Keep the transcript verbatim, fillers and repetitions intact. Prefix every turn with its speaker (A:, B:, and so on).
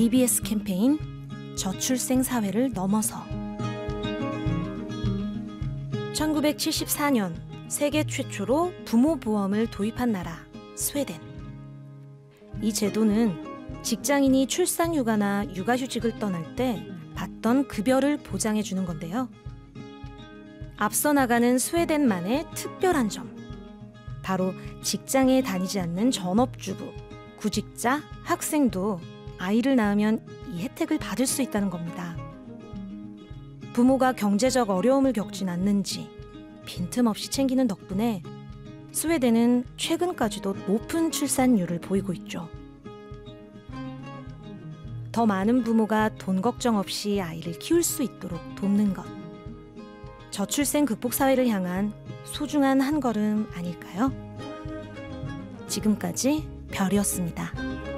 A: 이비에스 캠페인 저출생 사회를 넘어서. 천구백칠십사 년 세계 최초로 부모 보험을 도입한 나라 스웨덴. 이 제도는 직장인이 출산휴가나 육아휴직을 떠날 때 받던 급여를 보장해 주는 건데요. 앞서 나가는 스웨덴만의 특별한 점, 바로 직장에 다니지 않는 전업주부, 구직자, 학생도 아이를 낳으면 이 혜택을 받을 수 있다는 겁니다. 부모가 경제적 어려움을 겪진 않는지 빈틈없이 챙기는 덕분에 스웨덴은 최근까지도 높은 출산율을 보이고 있죠. 더 많은 부모가 돈 걱정 없이 아이를 키울 수 있도록 돕는 것. 저출생 극복 사회를 향한 소중한 한 걸음 아닐까요? 지금까지 별이었습니다.